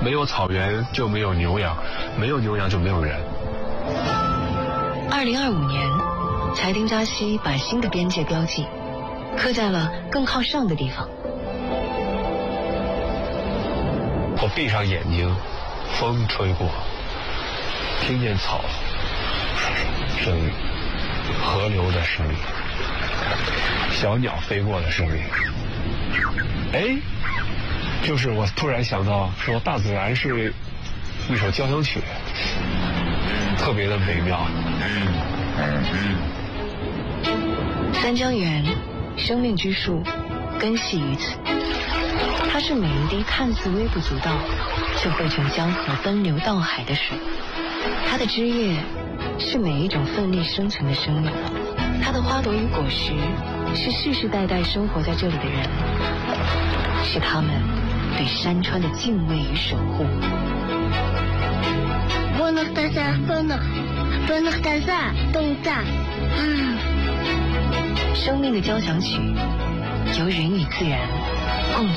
没有草原就没有牛羊，没有牛羊就没有人。 2025年，裁丁扎西把新的边界标记刻在了更靠上的地方。 我闭上眼睛，风吹过，听见草声音，河流的声音，小鸟飞过的声音。哎，就是我突然想到，说大自然是一首交响曲，特别的美妙。 三江源，生命之树，根系于此。它是每一滴看似微不足道，却汇成江河奔流到海的水。它的枝叶是每一种奋力生成的生命。它的花朵与果实是世世代代生活在这里的人，是他们对山川的敬畏与守护。生命的交响曲，由人与自然共